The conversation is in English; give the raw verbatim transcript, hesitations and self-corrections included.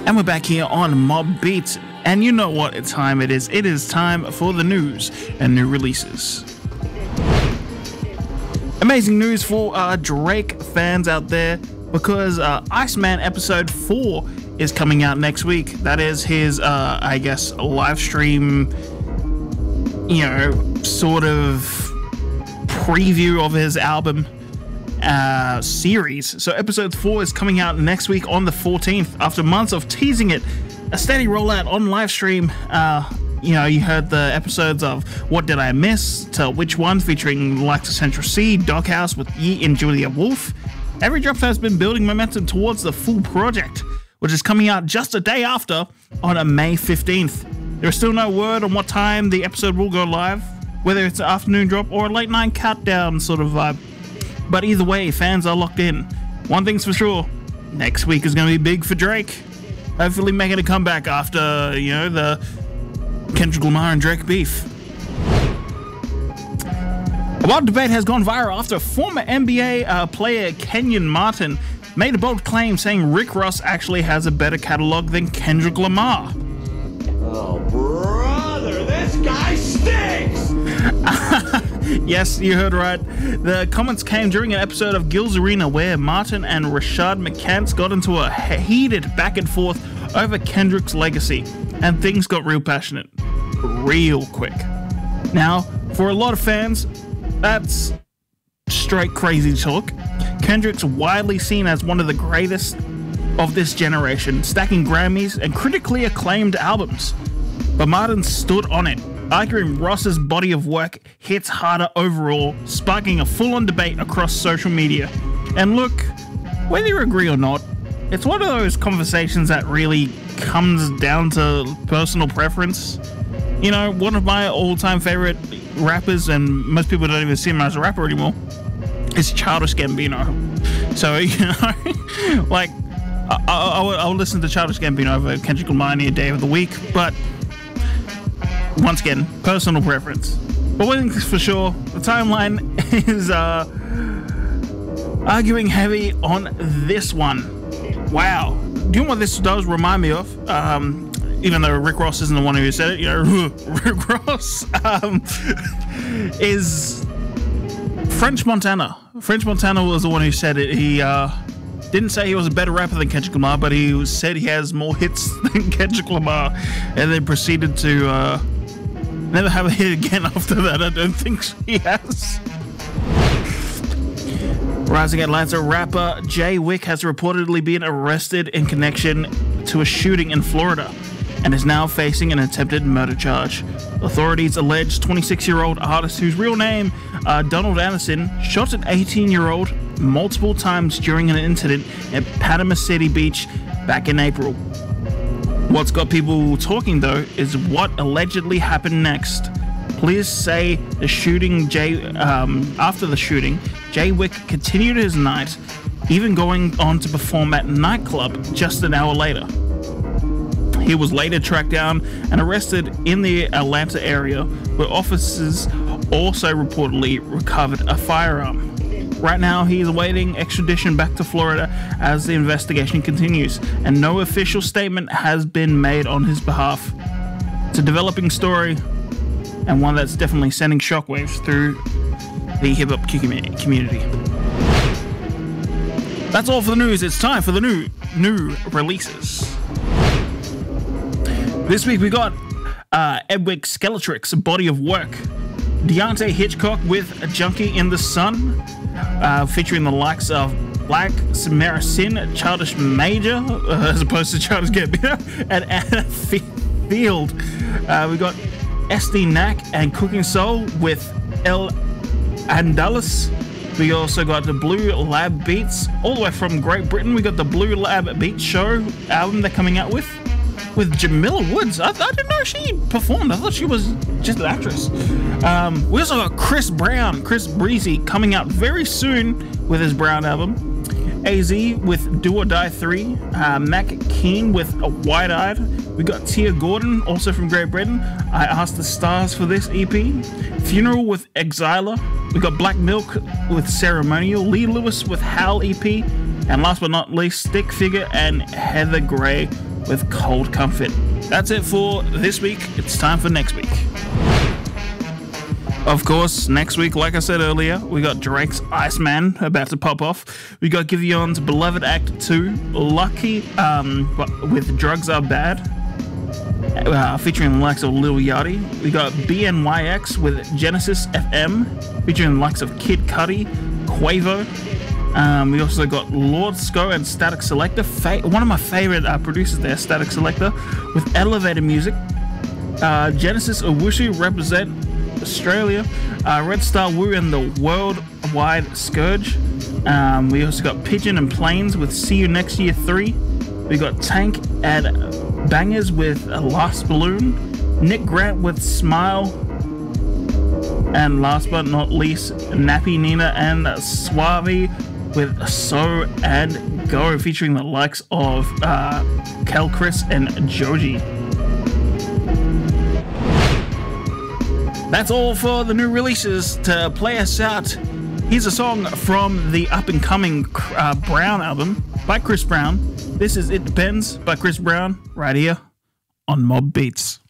And we're back here on Mob Beats, and you know what time it is. It is time for the news and new releases. Amazing news for uh, Drake fans out there, because uh, Iceman episode four is coming out next week. That is his, uh, I guess, live stream, you know, sort of preview of his album uh series. So episode four is coming out next week on the fourteenth. After months of teasing it, a steady rollout on live stream. Uh you know, you heard the episodes of What Did I Miss to Which One, featuring Lacta Central C, Doghouse with Ye and Julia Wolf. Every drop has been building momentum towards the full project, which is coming out just a day after on a May fifteenth. There is still no word on what time the episode will go live, whether it's an afternoon drop or a late night countdown sort of vibe. But either way, fans are locked in. One thing's for sure, next week is going to be big for Drake. Hopefully making a comeback after, you know, the Kendrick Lamar and Drake beef. A wild debate has gone viral after former N B A uh, player Kenyon Martin made a bold claim saying Rick Ross actually has a better catalog than Kendrick Lamar. Oh, brother, this guy stinks! Yes, you heard right. The comments came during an episode of Gil's Arena where Martin and Rashad McCants got into a heated back and forth over Kendrick's legacy, and things got real passionate real quick. Now, for a lot of fans, that's straight crazy talk. Kendrick's widely seen as one of the greatest of this generation, stacking Grammys and critically acclaimed albums. But Martin stood on it, arguing Ross's body of work hits harder overall, sparking a full-on debate across social media. And look, whether you agree or not, it's one of those conversations that really comes down to personal preference. You know, one of my all-time favorite rappers, and most people don't even see him as a rapper anymore, is Childish Gambino. So, you know, like, I, I, I, will, I will listen to Childish Gambino over Kendrick Lamar any day of the week, but once again, personal preference. But one thing's for sure, the timeline is uh, arguing heavy on this one. Wow. Do you know what this does remind me of? Um, even though Rick Ross isn't the one who said it, you know, Rick Ross um, is French Montana. French Montana was the one who said it. He uh, didn't say he was a better rapper than Kendrick Lamar, but he said he has more hits than Kendrick Lamar, and then proceeded to uh, never have a hit again after that. I don't think he has. Rising Atlanta rapper Jay Wick has reportedly been arrested in connection to a shooting in Florida and is now facing an attempted murder charge. Authorities allege twenty-six-year-old artist, whose real name, uh, Donald Anderson, shot an eighteen-year-old multiple times during an incident at Panama City Beach back in April. What's got people talking, though, is what allegedly happened next. Police say the shooting, Jay, um, after the shooting, Jay Wick continued his night, even going on to perform at a nightclub just an hour later. He was later tracked down and arrested in the Atlanta area, where officers also reportedly recovered a firearm. Right now, he is awaiting extradition back to Florida as the investigation continues, and no official statement has been made on his behalf. It's a developing story, and one that's definitely sending shockwaves through the hip-hop community. That's all for the news. It's time for the new new releases. This week we got uh, Edwig Skeletrix, Body of Work, Deontay Hitchcock with A Junkie in the Sun, uh, featuring the likes of Black Samaracin, Childish Major, uh, as opposed to Childish Gambino, and Anna Field. Uh, we got S D Knack and Cooking Soul with El Andalus. We also got the Blue Lab Beats, all the way from Great Britain. We got the Blue Lab Beats Show album they're coming out with, with Jamila Woods. I, I didn't know she performed. I thought she was just an actress. Um, we also got Chris Brown, Chris Breezy, coming out very soon with his Brown album. A Z with Do or Die three, uh, Mac Keen with a Wide Eyed. We got Tia Gordon, also from Great Britain, I Asked the Stars for this E P. Funeral with Exiler. We got Black Milk with Ceremonial, Lee Lewis with Howl E P, and last but not least, Stick Figure and Heather Gray with Cold Comfort. That's it for this week. It's time for next week. Of course, next week, like I said earlier, we got Drake's Iceman about to pop off. We got Giveon's Beloved Act two, Lucky um, with Drugs Are Bad, uh, featuring the likes of Lil Yachty. We got B N Y X with Genesis F M, featuring the likes of Kid Cudi, Quavo. Um, we also got Lord Sco and Static Selector, fa- one of my favorite uh, producers there, Static Selector, with Elevated Music. Uh, Genesis Owusu represent Australia, uh, Red Star Woo and the Worldwide Scourge. Um, we also got Pigeon and Planes with See You Next Year three. We got Tank and Bangers with Last Balloon. Nick Grant with Smile. And last but not least, Nappy Nina and Suave with So and Go, featuring the likes of uh, Kel Chris and Joji. That's all for the new releases. To play us out, here's a song from the up-and-coming uh, Brown album by Chris Brown. This is It Depends by Chris Brown, right here on Mob Beats.